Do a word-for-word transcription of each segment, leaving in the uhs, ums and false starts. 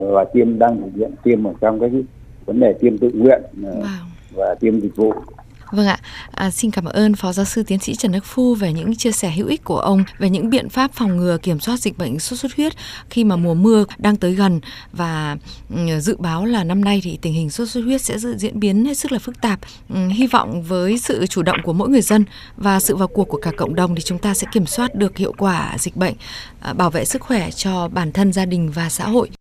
và tiêm đang thực hiện tiêm ở trong cái vấn đề tiêm tự nguyện Wow. và tiêm dịch vụ. Vâng ạ, à, xin cảm ơn Phó Giáo sư Tiến sĩ Trần Đắc Phu về những chia sẻ hữu ích của ông về những biện pháp phòng ngừa kiểm soát dịch bệnh sốt xuất huyết khi mà mùa mưa đang tới gần, và dự báo là năm nay thì tình hình sốt xuất huyết sẽ diễn biến hết sức là phức tạp. Hy vọng với sự chủ động của mỗi người dân và sự vào cuộc của cả cộng đồng thì chúng ta sẽ kiểm soát được hiệu quả dịch bệnh, bảo vệ sức khỏe cho bản thân, gia đình và xã hội.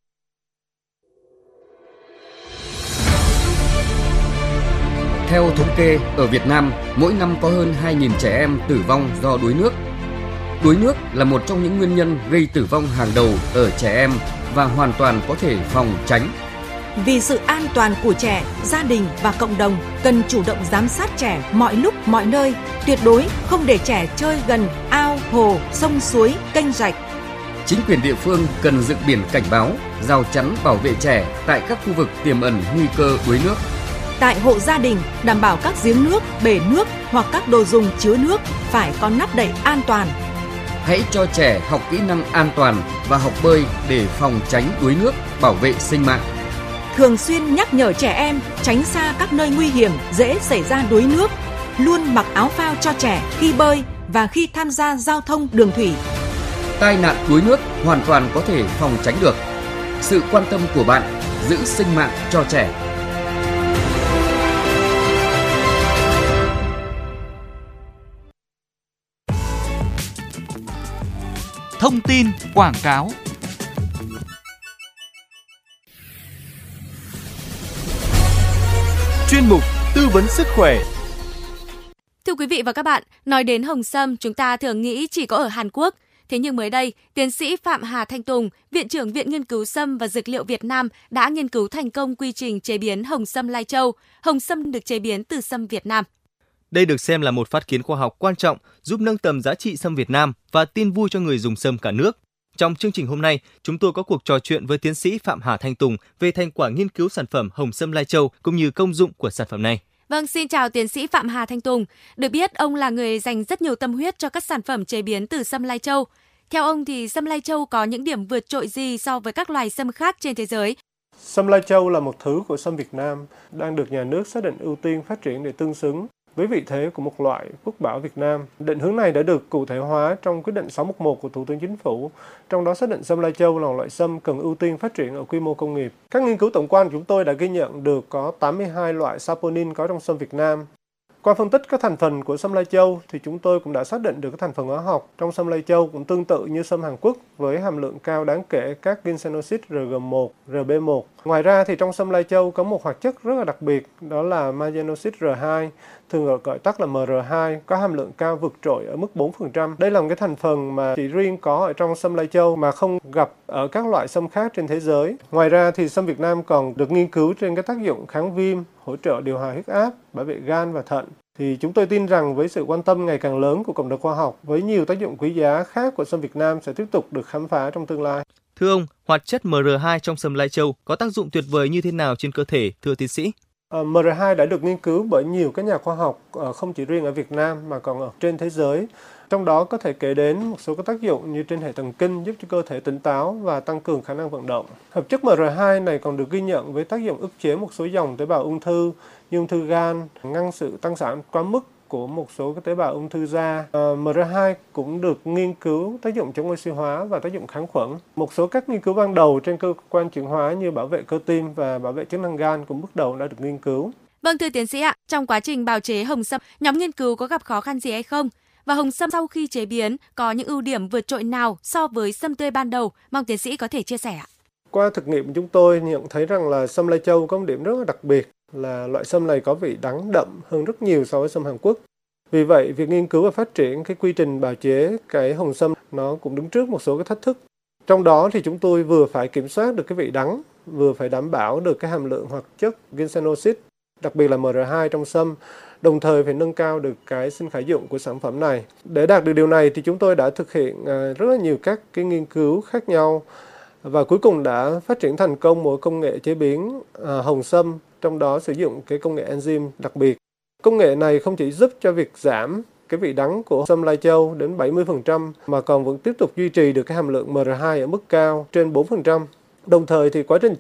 Theo thống kê, ở Việt Nam, mỗi năm có hơn hai nghìn trẻ em tử vong do đuối nước. Đuối nước là một trong những nguyên nhân gây tử vong hàng đầu ở trẻ em và hoàn toàn có thể phòng tránh. Vì sự an toàn của trẻ, gia đình và cộng đồng cần chủ động giám sát trẻ mọi lúc mọi nơi, tuyệt đối không để trẻ chơi gần ao, hồ, sông suối, kênh rạch. Chính quyền địa phương cần dựng biển cảnh báo, rào chắn bảo vệ trẻ tại các khu vực tiềm ẩn nguy cơ đuối nước. Tại hộ gia đình, đảm bảo các giếng nước, bể nước hoặc các đồ dùng chứa nước phải có nắp đậy an toàn. Hãy cho trẻ học kỹ năng an toàn và học bơi để phòng tránh đuối nước, bảo vệ sinh mạng. Thường xuyên nhắc nhở trẻ em tránh xa các nơi nguy hiểm dễ xảy ra đuối nước. Luôn mặc áo phao cho trẻ khi bơi và khi tham gia giao thông đường thủy. Tai nạn đuối nước hoàn toàn có thể phòng tránh được. Sự quan tâm của bạn giữ sinh mạng cho trẻ. Thông tin quảng cáo. Chuyên mục tư vấn sức khỏe. Thưa quý vị và các bạn, nói đến hồng sâm chúng ta thường nghĩ chỉ có ở Hàn Quốc. Thế nhưng mới đây, tiến sĩ Phạm Hà Thanh Tùng, Viện trưởng Viện Nghiên cứu Sâm và Dược liệu Việt Nam đã nghiên cứu thành công quy trình chế biến hồng sâm Lai Châu. Hồng sâm được chế biến từ sâm Việt Nam. Đây được xem là một phát kiến khoa học quan trọng giúp nâng tầm giá trị sâm Việt Nam và tin vui cho người dùng sâm cả nước. Trong chương trình hôm nay, chúng tôi có cuộc trò chuyện với tiến sĩ Phạm Hà Thanh Tùng về thành quả nghiên cứu sản phẩm hồng sâm Lai Châu cũng như công dụng của sản phẩm này. Vâng, xin chào tiến sĩ Phạm Hà Thanh Tùng. Được biết, ông là người dành rất nhiều tâm huyết cho các sản phẩm chế biến từ sâm Lai Châu. Theo ông thì sâm Lai Châu có những điểm vượt trội gì so với các loài sâm khác trên thế giới? Sâm Lai Châu là một thứ của sâm Việt Nam, đang được nhà nước xác định ưu tiên phát triển để tương xứng với vị thế của một loại quốc bảo Việt Nam. Định hướng này đã được cụ thể hóa trong quyết định sáu một một của Thủ tướng Chính phủ, trong đó xác định sâm Lai Châu là một loại sâm cần ưu tiên phát triển ở quy mô công nghiệp. Các nghiên cứu tổng quan của chúng tôi đã ghi nhận được có tám mươi hai loại saponin có trong sâm Việt Nam. Qua phân tích các thành phần của sâm Lai Châu thì chúng tôi cũng đã xác định được các thành phần hóa học trong sâm Lai Châu cũng tương tự như sâm Hàn Quốc với hàm lượng cao đáng kể các ginsennosid R G một, R B một. Ngoài ra thì trong sâm Lai Châu có một hoạt chất rất là đặc biệt, đó là magenosid R hai, thường gọi, gọi tắt là M R hai, có hàm lượng cao vượt trội ở mức bốn phần trăm. Đây là một cái thành phần mà chỉ riêng có ở trong sâm Lai Châu mà không gặp ở các loại sâm khác trên thế giới. Ngoài ra thì sâm Việt Nam còn được nghiên cứu trên các tác dụng kháng viêm, hỗ trợ điều hòa huyết áp, bảo vệ gan và thận. Thì chúng tôi tin rằng với sự quan tâm ngày càng lớn của cộng đồng khoa học, với nhiều tác dụng quý giá khác của sâm Việt Nam sẽ tiếp tục được khám phá trong tương lai. Thưa ông, hoạt chất M R hai trong sâm Lai Châu có tác dụng tuyệt vời như thế nào trên cơ thể, thưa tiến sĩ? Uh, M R hai đã được nghiên cứu bởi nhiều các nhà khoa học, uh, không chỉ riêng ở Việt Nam mà còn ở trên thế giới. Trong đó có thể kể đến một số các tác dụng như trên hệ thần kinh, giúp cho cơ thể tỉnh táo và tăng cường khả năng vận động. Hợp chất M R hai này còn được ghi nhận với tác dụng ức chế một số dòng tế bào ung thư như ung thư gan, ngăn sự tăng sản quá mức của một số các tế bào ung thư da. Uh, M R hai cũng được nghiên cứu tác dụng chống oxy hóa và tác dụng kháng khuẩn. Một số các nghiên cứu ban đầu trên cơ quan chuyển hóa như bảo vệ cơ tim và bảo vệ chức năng gan cũng bước đầu đã được nghiên cứu. Vâng, thưa tiến sĩ ạ, trong quá trình bào chế hồng sâm, nhóm nghiên cứu có gặp khó khăn gì hay không? Và hồng sâm sau khi chế biến có những ưu điểm vượt trội nào so với sâm tươi ban đầu? Mong tiến sĩ có thể chia sẻ ạ. Qua thực nghiệm của chúng tôi nhận thấy rằng là sâm Lai Châu có một điểm rất là đặc biệt là loại sâm này có vị đắng đậm hơn rất nhiều so với sâm Hàn Quốc. Vì vậy, việc nghiên cứu và phát triển cái quy trình bào chế cái hồng sâm nó cũng đứng trước một số cái thách thức. Trong đó thì chúng tôi vừa phải kiểm soát được cái vị đắng, vừa phải đảm bảo được cái hàm lượng hoạt chất ginsennosid, đặc biệt là M R hai trong sâm, đồng thời phải nâng cao được cái sinh khả dụng của sản phẩm này. Để đạt được điều này thì chúng tôi đã thực hiện rất là nhiều các cái nghiên cứu khác nhau và cuối cùng đã phát triển thành công một công nghệ chế biến hồng sâm, trong đó sử dụng cái công nghệ enzyme đặc biệt. Công nghệ này không chỉ giúp cho việc giảm cái vị đắng của sâm Lai Châu đến bảy mươi phần trăm mà còn vẫn tiếp tục duy trì được cái hàm lượng M R hai ở mức cao trên bốn phần trăm. Đồng thời thì quá trình